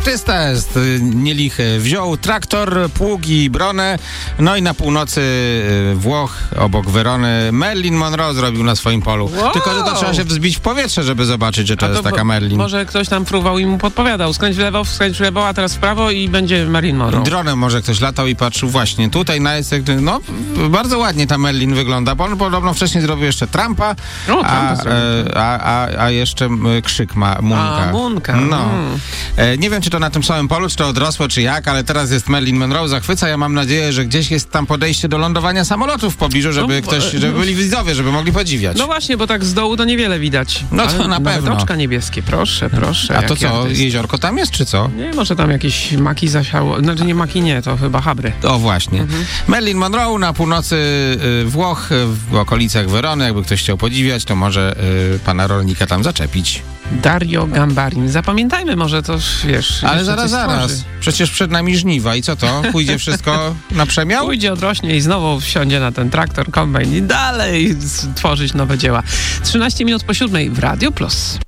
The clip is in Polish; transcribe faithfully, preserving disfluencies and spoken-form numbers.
artysta jest nielichy. Wziął traktor, pługi, bronę, no i na północy Włoch, obok Werony, Marilyn Monroe zrobił na swoim polu. Wow. Tylko, że to trzeba się wzbić w powietrze, żeby zobaczyć, że to, to jest taka bo, Marilyn. Może ktoś tam fruwał i mu podpowiadał. Skręć w lewo, skręć w lewo, a teraz w prawo i będzie Marilyn Monroe. Dronem może ktoś latał i patrzył właśnie tutaj na no bardzo ładnie ta Marilyn wygląda, bo on podobno wcześniej zrobił jeszcze Trumpa, O, Trumpa a, zrobił. a, a, a jeszcze krzyk ma Munka. A, Munka. No. Mm. E, nie wiem, czy to na tym samym polu, czy to odrosło, czy jak, ale teraz jest Marilyn Monroe, zachwyca. Ja mam nadzieję, że gdzieś jest tam podejście do lądowania samolotów w pobliżu, żeby No, ktoś, żeby byli widzowie, żeby mogli podziwiać. No właśnie, bo tak z dołu to niewiele widać. No to Ale na nawet pewno. oczka niebieskie, proszę, proszę. A to jaki co, artysta. jeziorko tam jest, czy co? Nie, może tam jakieś maki zasiało. Znaczy nie maki, nie, to chyba habry. O właśnie. Mhm. Marilyn Monroe na północy y, Włoch, w okolicach Werony, jakby ktoś chciał podziwiać, to może y, pana rolnika tam zaczepić. Dario Gambarin. Zapamiętajmy, może to, wiesz... Ale jeszcze zaraz, coś zaraz. stworzy. Przecież przed nami żniwa i co to? Pójdzie wszystko na przemiał? Pójdzie, odrośnie i znowu wsiądzie na ten traktor, kombajn i dalej tworzyć nowe dzieła. trzynaście minut po siódmej w Radio Plus.